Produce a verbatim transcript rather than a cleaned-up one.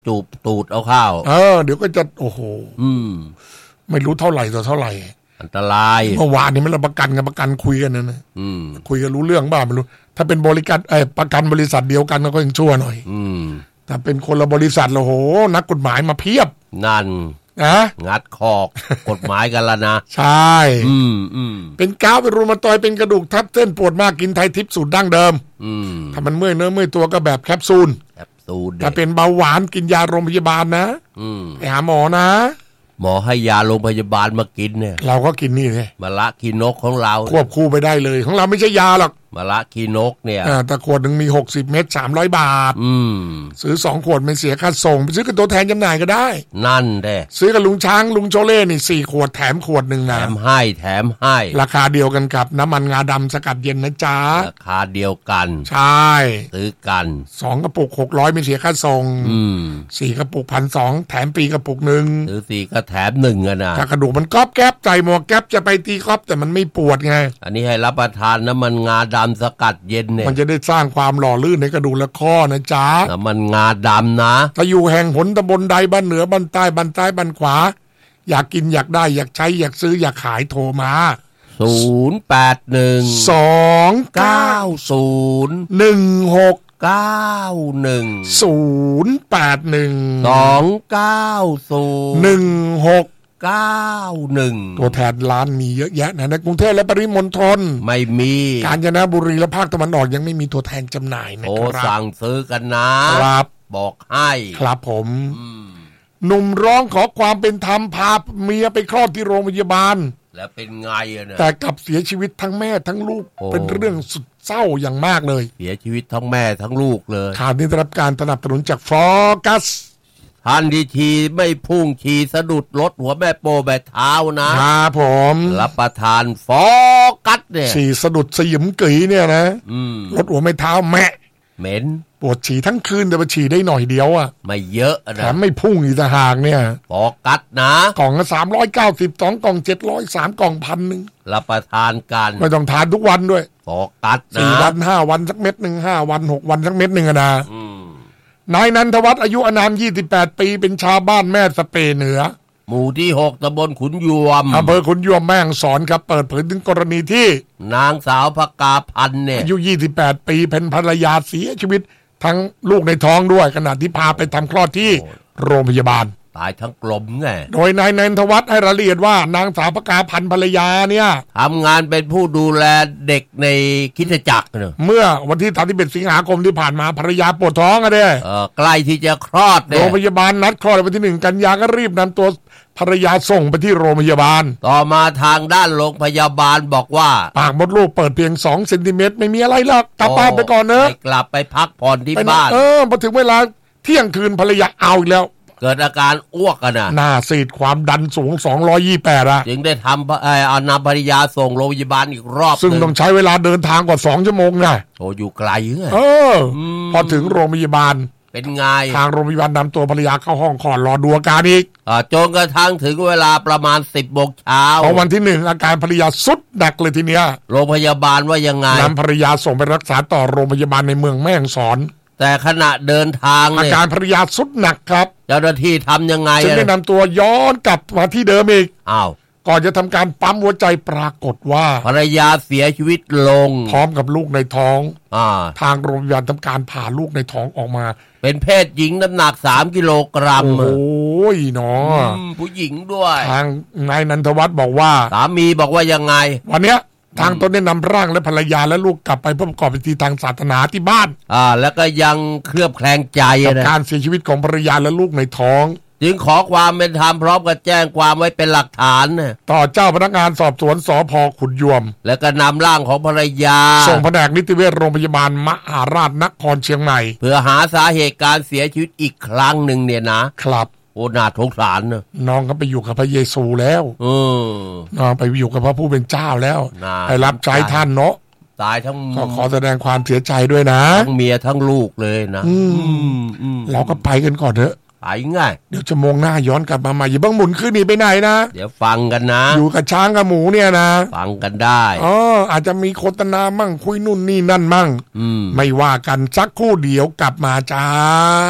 จูบตูดเอาข้าวเออเดี๋ยวก็จะโอ้โหอืมไม่รู้เท่าไหร่ต่อเท่าไหร่อันตรายเมื่อวานนี้มันประกันกันประกันคุยกันนะนะอืมคุยกันรู้เรื่องบ้างไม่รู้ถ้าเป็นบริการไอ้ประกันบริษัทเดียวกันก็ยังชั่วหน่อยอืมแต่เป็นคนละบริษัทแล้วโหนักกฎหมายมาเพียบนั่นนะงัดคอกกฎหมายกันละนะใช่อืมอืมเป็นก้าวเป็นรูมาตอยเป็นกระดูกทับเส้นปวดมากกินไทยทิพย์สูตรดั้งเดิมอืมถ้ามันเมื่อยเนื้อเมื่อยตัวก็แบบแคปซูลแคปซูลถ้าเป็นเบาหวานกินยาโรงพยาบาลนะอืมไปหาหมอนะหมอให้ยาโรงพยาบาลมากินเนี่ยเราก็กินนี่เลยมะละคีนกของเราควบคู่ไปได้เลยของเราไม่ใช่ยาหรอกมะละคีนกเนี่ยอ่าแต่ขวดหนึ่งมีหกสิบเม็ดสามร้อยบาทอืมซื้อสองขวดไม่เสียค่าส่งไปซื้อกับตัวแทนจำหน่ายก็ได้นั่นแหละซื้อกับลุงช้างลุงโชเล่นี่สี่ขวดแถมขวดหนึ่งนะแถมให้แถมให้ราคาเดียวกันกับน้ำมันงาดำสกัดเย็นนะจ๊ะราคาเดียวกันใช่ซื้อกันสองกระปุกหกร้อยไม่เสียค่าส่งอืมสี่กระปุกพันสองแถมปีกระปุกหนึ่งซื้อสี่ก็แถมหนึ่งอะนะถ้ากระดูกมันก๊อบแก๊บใจหมวกแก๊บจะไปตีก๊อบแต่มันไม่ปวดไงอันนี้ให้รับประทานน้ำมันงาดำสกัดเย็นเนี่ยมันจะได้สร้างความหล่อลื่นในกระดูกและข้อนะจ๊ะน้ำมันงาดำนะถ้าอยู่แห่งหนตำบลใดบ้านเหนือบ้านใต้บ้านใต้บ้านขวาอยากกินอยากได้อยากใช้อยากซื้ออยากขายโทรมาศูนย์แปดหนึ่งสองเก้าศูนย์หนึ่งหกเก้าหนึ่งศูนย์แปดหนึ่งสองเก้าศูนย์หนึ่งหกเก้าหนึ่งตัวแทนร้านมีเยอะแยะนะในกรุงเทพและปริมณฑลไม่มีกาญจนบุรีและภาคตะวันออกยังไม่มีตัวแทนจำหน่ายนะครับโอ้สั่งซื้อกันนะครับบอกให้ครับผมหนุ่มร้องขอความเป็นธรรมพาเมียไปคลอดที่โรงพยาบาลแล้วเป็นไงอะเนี่ยแต่กลับเสียชีวิตทั้งแม่ทั้งลูกเป็นเรื่องสุดเศร้าอย่างมากเลยเสียชีวิตทั้งแม่ทั้งลูกเลยข่าวนี้ได้รับการสนับสนุนจากฟอกัสท่านที่ขี่ไม่พุ่งขี่สะดุดรถหัวแม่โปแม่เท้านะครับผมรับประทานฟอกัสเนี่ยฉี่สะดุดสยิมกึ๋ยเนี่ยนะรถหัวแม่เท้าแม่เหม็นปวดฉี่ทั้งคืนแต่ว่าฉี่ได้หน่อยเดียวอ่ะไม่เยอะนะแถมไม่พุ่งอีกต่างหากเนี่ยฟอกัสนะกล่องละสามร้อยเก้าสิบสองกล่องเจ็ดร้อยสามกล่องพันหนึ่งรับประทานกันไม่ต้องทานทุกวันด้วยฟอกัสนะสี่วันห้าวันสักเม็ดหนึ่งห้าวันหกวันสักเม็ดหนึ่งนะนายนันทวัฒน์อายุอานามยี่สิบแปดปีเป็นชาวบ้านแม่สเปเหนือหมู่ที่หกตำบลขุนยวมอำเภอขุนยวมแม่ฮ่องสอนครับเปิดเผยถึงกรณีที่นางสาวภกาพันธ์เนี่ยอายุยี่สิบแปดปีเป็นภรรยาเสียชีวิตทั้งลูกในท้องด้วยขณะที่พาไปทำคลอดที่โรงพยาบาลตายทั้งกลมไงโดยนายนันทวัฒน์ให้รายละเอียดว่านางสาวภกาพันธ์ภรรยาเนี่ยทำงานเป็นผู้ดูแลเด็กในคริสตจักรเนอะเมื่อวันที่สามสิบเอ็ดสิงหาคมที่ผ่านมาภรรยาปวดท้องอะเด้เออใกล้ที่จะคลอดเนี่ยโรงพยาบาลนัดคลอดวันที่หนึ่งกันยาก็รีบนำตัวภรรยาส่งไปที่โรงพยาบาลต่อมาทางด้านโรงพยาบาลบอกว่าปากมดลูกเปิดเพียงสองเซนติเมตรไม่มีอะไรหรอกกลับบ้านไปก่อนเนอะกลับไปพักผ่อนที่บ้านเออพอถึงเวลาเที่ยงคืนภรรยาเอาอีกแล้วเกิดอาการอ้วกกันนะหน้าซีดความดันสูงสองร้อยยี่สิบแปดอะจึงได้ทำเอานำภรรยาส่งโรงพยาบาลอีกรอบซึ่งต้องใช้เวลาเดินทางกว่าสองชั่วโมงนะโอ้อยู่ไกลไงเออพอถึงโรงพยาบาลเป็นไงทางโรงพยาบาลนำตัวภรรยาเข้าห้องคลอดรอดูอาการอีกจนกระทั่งถึงเวลาประมาณสิบโมงเช้าของวันที่หนึ่งอาการภรรยาสุดหนักเลยทีเนี้ยโรงพยาบาลว่ายังไงนำภรรยาส่งไปรักษาต่อโรงพยาบาลในเมืองแม่ฮ่องสอนแต่ขณะเดินทางอาการภรรยาสุดหนักครับเจ้าหน้าที่ทำยังไงจึงได้นำตัวย้อนกลับมาที่เดิมอีกอ้าวก่อนจะทำการปั๊มหัวใจปรากฏว่าภรรยาเสียชีวิตลงพร้อมกับลูกในท้องอ่าทางโรงพยาบาลทำการผ่าลูกในท้องออกมาเป็นเพศหญิงน้ำหนักสามกิโลกรัมโอ้ยเนาะผู้หญิงด้วยทางนายนันทวัฒน์บอกว่าสามีบอกว่ายังไงวันเนี้ยทางตนได้นำร่างและภรรยาและลูกกลับไปเพื่อประกอบพิธีทางศาสนาที่บ้านอ่าแล้วก็ยังเคลือบแคลงใจกับการเสียชีวิตของภรรยาและลูกในท้องจึงขอความเป็นธรรมพร้อมกับแจ้งความไว้เป็นหลักฐานต่อเจ้าพนักงานสอบสวนสภ.ขุนยวมแล้วก็นำร่างของภรรยาส่งแผนกนิติเวชโรงพยาบาลมหาราชนครเชียงใหม่เพื่อหาสาเหตุการเสียชีวิตอีกครั้งหนึ่งเนี่ยนะครับโอ้น่าสงสารนะน้องก็ไปอยู่กับพระเยซูแล้วเออน้องไปอยู่กับพระผู้เป็นเจ้าแล้วให้รับใช้ท่านเนาะตายทั้งขอขอแสดงความเสียใจด้วยนะทั้งเมียทั้งลูกเลยนะเราก็ไปกันก่อนเถอะไปง่ายเดี๋ยวจะมองหน้าย้อนกลับมาใหม่อย่าเพิ่งหมุนขึ้นนี่ไปไหนนะเดี๋ยวฟังกันนะอยู่กับช้างกับหมูเนี่ยนะฟังกันได้อ๋ออาจจะมีโฆษณามั่งคุยนู่นนี่นั่นมั่งไม่ว่ากันสักครู่เดียวกลับมาจ้า